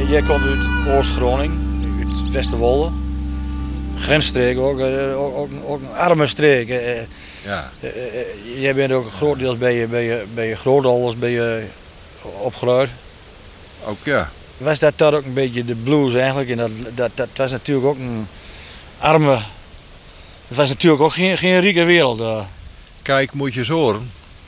Jij komt uit Oost-Groningen, uit Westerwolde. Grensstreek ook een arme streek. Ja. Jij bent ook grotendeels bij je grootouders opgegroeid. Ook ja. Was dat ook een beetje de blues eigenlijk? En dat was natuurlijk ook een arme... Het was natuurlijk ook geen rieke wereld. Kijk, moet je eens horen.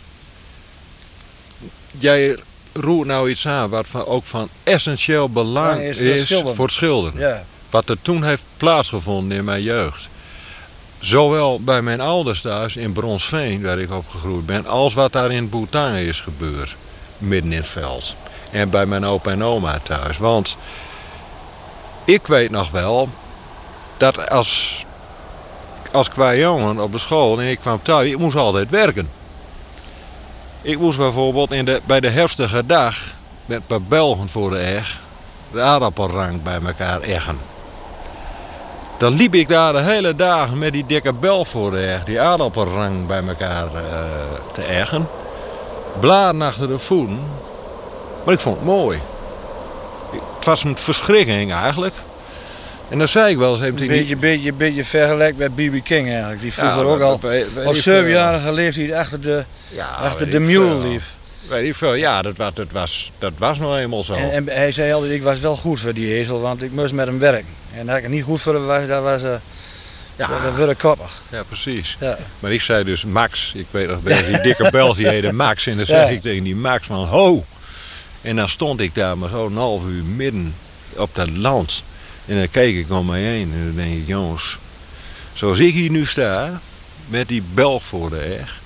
Jij roert nou iets aan wat ook van essentieel belang is voor het schilderen. Ja. Wat er toen heeft plaatsgevonden in mijn jeugd. Zowel bij mijn ouders thuis in Bronsveen, waar ik opgegroeid ben, als wat daar in Boetangen is gebeurd, midden in het veld. En bij mijn opa en oma thuis. Want ik weet nog wel dat als qua jongen op de school en ik kwam thuis, ik moest altijd werken. Ik moest bijvoorbeeld bij de herfstige dag met een paar Belgen voor de eg de aardappelrank bij elkaar eggen. Dan liep ik daar de hele dagen met die dikke bel voor de eg, die aardappelrank bij elkaar te eggen. Bladen achter de voeten. Maar ik vond het mooi. Het was een verschrikking eigenlijk. En dan zei ik wel eens... Een beetje vergelijk met B.B. King eigenlijk. Die vroeger ook al op 7-jarige leeftijd achter de mule liep. Weet ik veel, ja, dat was nog eenmaal zo. En hij zei altijd, ik was wel goed voor die ezel, want ik moest met hem werken. En als ik niet goed voor hem was, dat werd ik koppig. Ja, precies. Ja. Maar ik zei dus Max, ik weet nog wel, die dikke Belg die heette Max. En dan zei ik tegen die Max van, ho! En dan stond ik daar maar zo'n half uur midden op dat land. En dan keek ik om mij heen en dan denk ik, jongens, zoals ik hier nu sta, met die Belg voor de eg,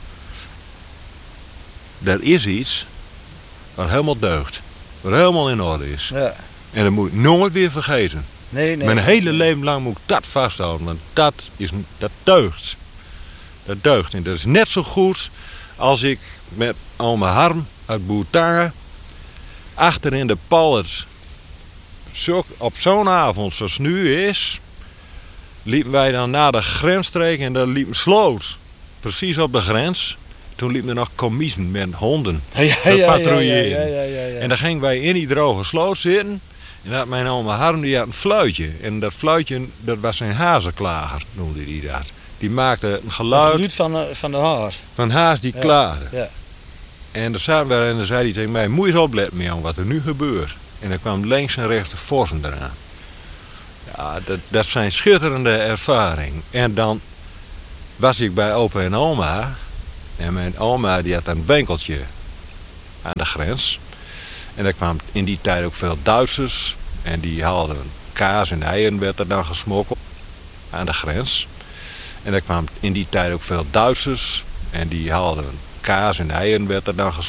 er is iets wat helemaal deugt. Wat helemaal in orde is. Ja. En dat moet ik nooit weer vergeten. Nee. Mijn hele leven lang moet ik dat vasthouden. Want dat deugt. Dat deugt. En dat is net zo goed als ik met oma Harm uit Boetangen achter in de pallet op zo'n avond zoals het nu is, liepen wij dan naar de grensstreek en daar liep een sloot. Precies op de grens. Toen liepen er nog commissen met honden te patrouilleren. Ja. En dan gingen wij in die droge sloot zitten. En dat mijn oma Harm die had een fluitje. En dat fluitje, dat was zijn hazenklager, noemde hij dat. Die maakte een geluid. Het geluid van de haas. Van haas die klaagde. Ja. En dan zaten we en dan zei hij tegen mij, moet je eens opletten met wat er nu gebeurt. En dan kwam links en rechts de vorsen eraan. Ja, dat zijn schitterende ervaringen. En dan was ik bij opa en oma. En mijn oma die had een winkeltje aan de grens. En er kwamen in die tijd ook veel Duitsers. En die haalden kaas en eieren werd er dan gesmokkeld aan de grens. En er kwamen in die tijd ook veel Duitsers. En die haalden kaas en eieren werd er dan gesmokkeld.